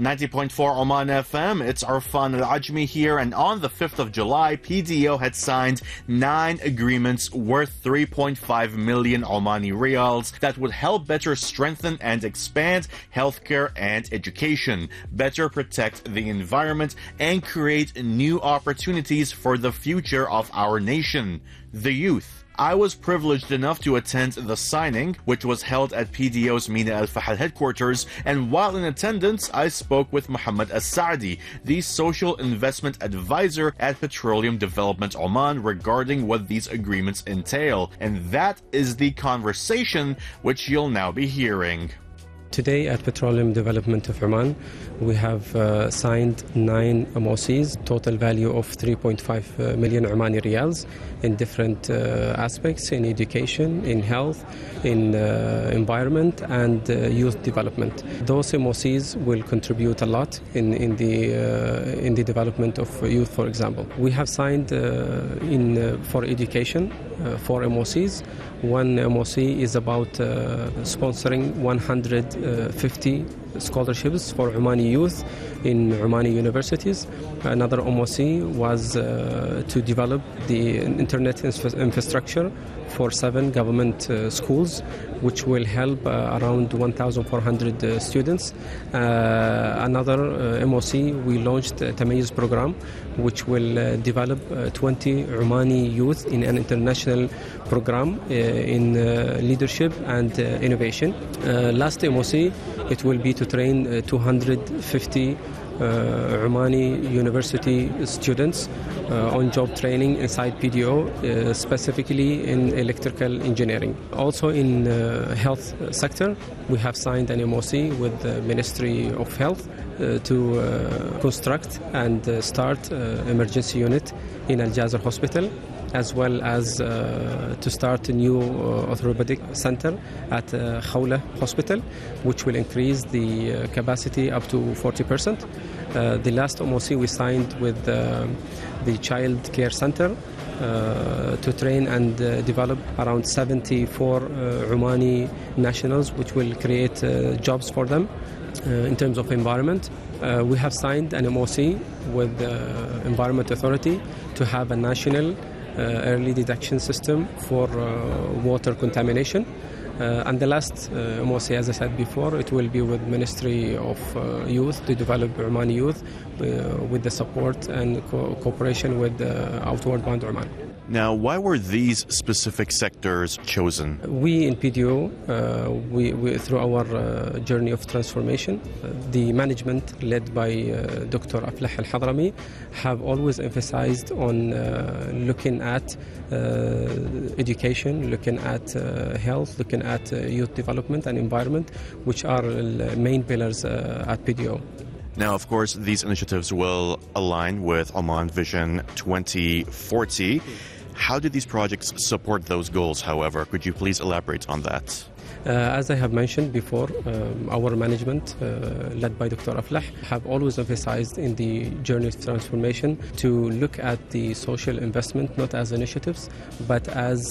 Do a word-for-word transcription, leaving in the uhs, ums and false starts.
ninety point four Oman F M, it's Arfan Al-Ajmi here, and on the fifth of July, P D O had signed nine agreements worth three point five million Omani riyals that would help better strengthen and expand healthcare and education, better protect the environment, and create new opportunities for the future of our nation, the youth. I was privileged enough to attend the signing, which was held at P D O's Mina Al Fahal headquarters, and while in attendance, I spoke with Muhammad As-Saadi, the social investment advisor at Petroleum Development Oman, regarding what these agreements entail. And that is the conversation which you'll now be hearing. Today at Petroleum Development of Oman, we have uh, signed nine M O Cs, total value of three point five million Omani riyals in different uh, aspects, in education, in health, in uh, environment and uh, youth development. Those M O Cs will contribute a lot in, in, the, uh, in the development of youth, for example. We have signed uh, in, uh, for education uh, four M O Cs. One M O C is about uh, sponsoring one hundred fifty scholarships for Omani youth in Omani universities. Another M O C was uh, to develop the internet infrastructure for seven government uh, schools, which will help uh, around one thousand four hundred uh, students. Uh, another uh, M O C, we launched a Tamayiz program, which will uh, develop uh, twenty Omani youth in an international program uh, in uh, leadership and uh, innovation. Uh, last M O C, it will be to train uh, two hundred fifty Uh, Omani university students uh, on job training inside P D O, uh, specifically in electrical engineering. Also in uh, health sector, we have signed an M O C with the Ministry of Health uh, to uh, construct and uh, start uh, emergency unit in Al Jazr Hospital, as well as uh, to start a new uh, orthopedic center at uh, Khawla Hospital, which will increase the uh, capacity up to forty percent. Uh, the last M O C we signed with uh, the Child Care Center uh, to train and uh, develop around seventy-four uh, Omani nationals, which will create uh, jobs for them. Uh, in terms of environment, uh, we have signed an M O C with the Environment Authority to have a national Uh, early detection system for uh, water contamination. Uh, and the last uh, M O C, as I said before, it will be with Ministry of uh, Youth to develop Omani youth uh, with the support and co- cooperation with uh, Outward Bound Oman. Now, why were these specific sectors chosen? We in P D O, uh, we, we, through our uh, journey of transformation, uh, the management led by uh, Doctor Aflah Al-Hadrami have always emphasized on uh, looking at uh, education, looking at uh, health, looking at uh, youth development and environment, which are the main pillars uh, at P D O. Now, of course, these initiatives will align with Oman Vision twenty forty. How do these projects support those goals, however? Could you please elaborate on that? Uh, as I have mentioned before, um, our management, uh, led by Doctor Aflah, have always emphasized in the journey of transformation to look at the social investment not as initiatives, but as